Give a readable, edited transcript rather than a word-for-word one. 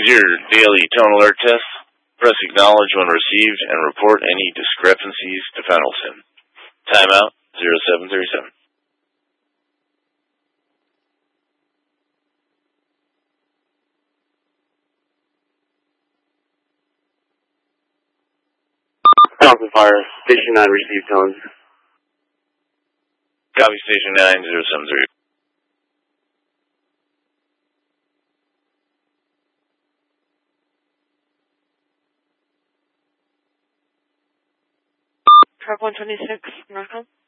is your daily tone alert test. Press acknowledge when received and report any discrepancies to Fennelson. Timeout 0737. Falcon Fire, Station 9, receive tones. Copy Station 9073. Truck 126, Northbound.